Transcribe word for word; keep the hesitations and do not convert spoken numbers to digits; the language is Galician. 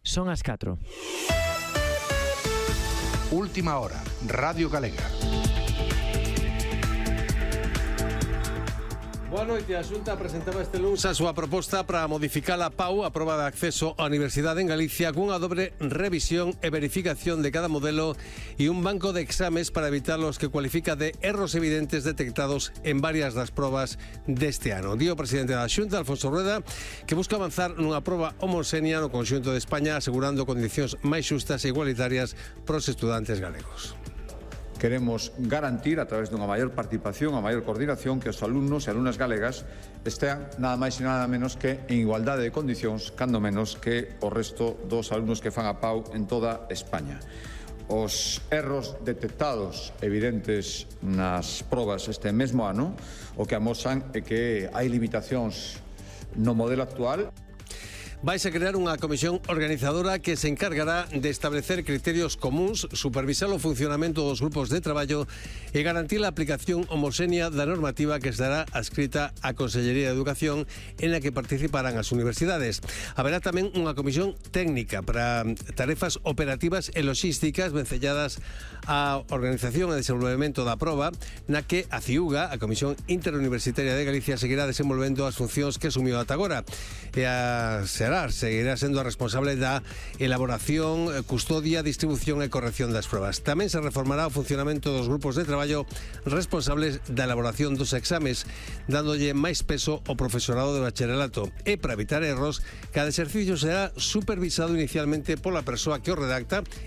Son as catro. Última hora, Radio Galega. Boa noite, a Xunta presentaba este lunes a súa proposta para modificar a P A U, a proba de acceso á Universidade en Galicia, cunha dobre revisión e verificación de cada modelo e un banco de exames para evitar los que cualifica de erros evidentes detectados en varias das probas deste ano. Dio o presidente da Xunta, Alfonso Rueda, que busca avanzar nunha proba homoxénea no conxunto de España, asegurando condicións máis xustas e igualitarias para os estudantes galegos. Queremos garantir, a través dunha maior participación, a maior coordinación, que os alumnos e alumnas galegas estean nada máis e nada menos que en igualdade de condicións, cando menos que o resto dos alumnos que fan a P A U en toda España. Os erros detectados evidentes nas probas este mesmo ano o que amosan é que hai limitacións no modelo actual. Vais a crear unha comisión organizadora que se encargará de establecer criterios comuns, supervisar o funcionamento dos grupos de traballo e garantir a aplicación homoxénea da normativa que estará adscrita á Consellería de Educación, en la que participarán as universidades. Haberá tamén unha comisión técnica para tarefas operativas e logísticas vencelladas á organización e desenvolvemento da proba, na que a CIUGA, a Comisión Interuniversitaria de Galicia, seguirá desenvolvendo as funcións que asumiu ata agora e a seguirá sendo a responsable da elaboración, custodia, distribución e corrección das probas. Tamén se reformará o funcionamento dos grupos de traballo responsables da elaboración dos exames, dándolle máis peso ao profesorado de bacharelato. E para evitar erros, cada exercicio será supervisado inicialmente pola persoa que o redacta